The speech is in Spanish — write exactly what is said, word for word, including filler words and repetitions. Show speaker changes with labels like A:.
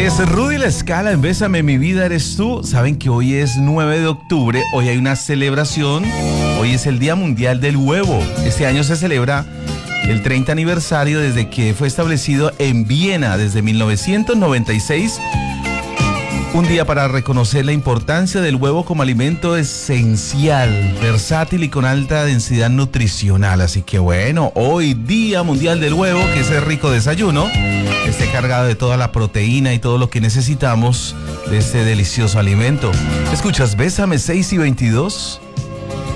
A: Es Rudy La Scala en Bésame mi vida eres tú. Saben que hoy es nueve de octubre, hoy hay una celebración, hoy es el Día Mundial del Huevo. Este año se celebra el treinta aniversario desde que fue establecido en Viena, desde mil novecientos noventa y seis. Un día para reconocer la importancia del huevo como alimento esencial, versátil y con alta densidad nutricional. Así que bueno, hoy Día Mundial del Huevo, que ese rico desayuno esté cargado de toda la proteína y todo lo que necesitamos de este delicioso alimento. ¿Escuchas Bésame seis y veintidós?